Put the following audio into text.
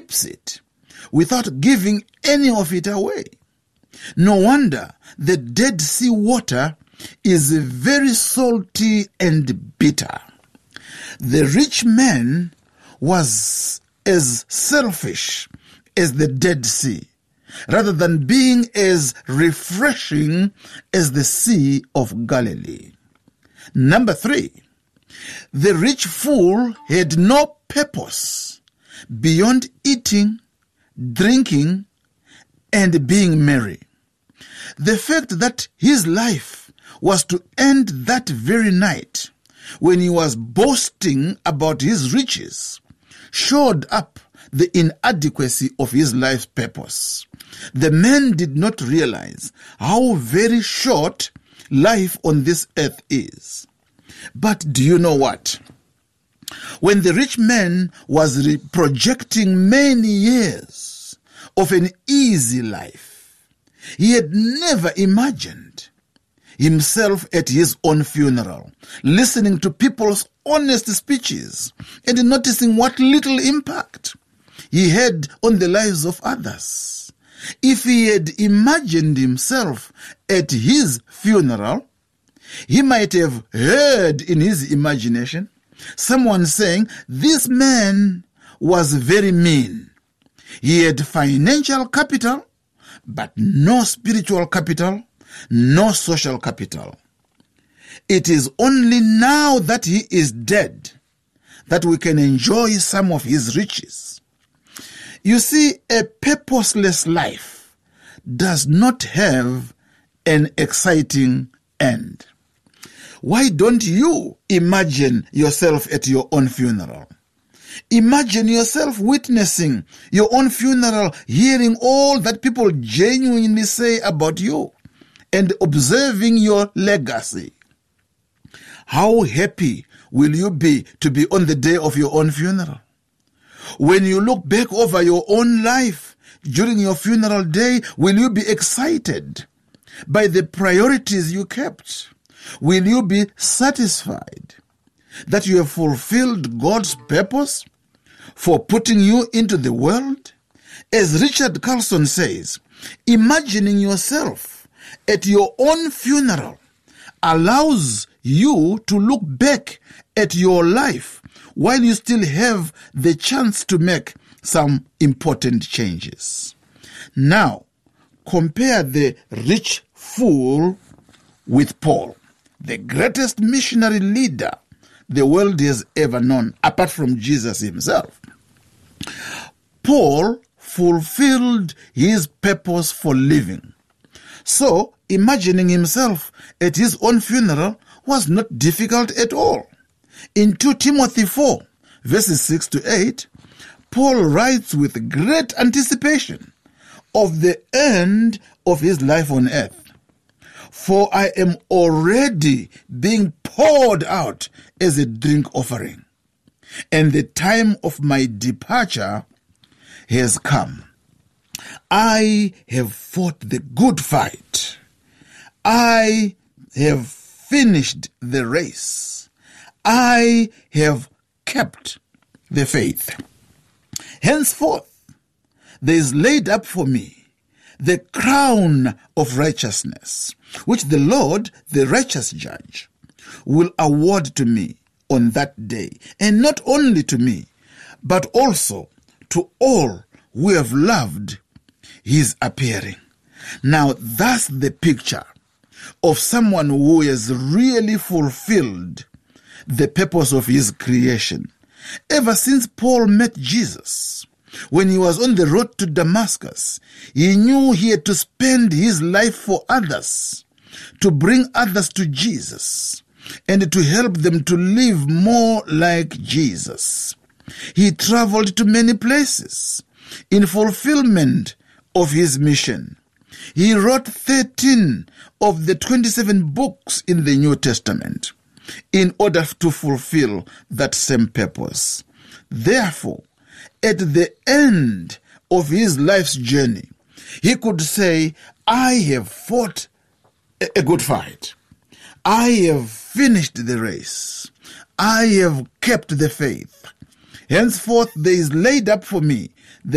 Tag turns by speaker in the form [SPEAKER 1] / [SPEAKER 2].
[SPEAKER 1] keeps it without giving any of it away. No wonder the Dead Sea water is very salty and bitter. The rich man was as selfish as the Dead Sea, rather than being as refreshing as the Sea of Galilee. Number 3, the rich fool had no purpose beyond eating, drinking, and being merry. The fact that his life was to end that very night when he was boasting about his riches showed up the inadequacy of his life's purpose. The man did not realize how very short life on this earth is. But do you know what? When the rich man was projecting many years of an easy life, he had never imagined himself at his own funeral, listening to people's honest speeches and noticing what little impact he had on the lives of others. If he had imagined himself at his funeral, he might have heard in his imagination someone saying, "This man was very mean. He had financial capital, but no spiritual capital, no social capital." It is only now that he is dead that we can enjoy some of his riches. You see, a purposeless life does not have an exciting end. Why don't you imagine yourself at your own funeral? Imagine yourself witnessing your own funeral, hearing all that people genuinely say about you, and observing your legacy. How happy will you be to be on the day of your own funeral? When you look back over your own life during your funeral day, will you be excited by the priorities you kept? Will you be satisfied that you have fulfilled God's purpose for putting you into the world? As Richard Carlson says, imagining yourself at your own funeral allows you to look back at your life while you still have the chance to make some important changes. Now, compare the rich fool with Paul, the greatest missionary leader the world has ever known, apart from Jesus himself. Paul fulfilled his purpose for living. So, imagining himself at his own funeral was not difficult at all. In 2 Timothy 4, verses 6 to 8, Paul writes with great anticipation of the end of his life on earth. "For I am already being poured out as a drink offering, and the time of my departure has come. I have fought the good fight. I have finished the race. I have kept the faith. Henceforth, there is laid up for me the crown of righteousness, which the Lord, the righteous judge, will award to me on that day, and not only to me, but also to all who have loved his appearing." Now, that's the picture of someone who has really fulfilled the purpose of his creation. Ever since Paul met Jesus, when he was on the road to Damascus, he knew he had to spend his life for others, to bring others to Jesus, and to help them to live more like Jesus. He traveled to many places in fulfillment of his mission. He wrote 13 of the 27 books in the New Testament in order to fulfill that same purpose. Therefore, at the end of his life's journey, he could say, "I have fought a good fight. I have finished the race. I have kept the faith. Henceforth, there is laid up for me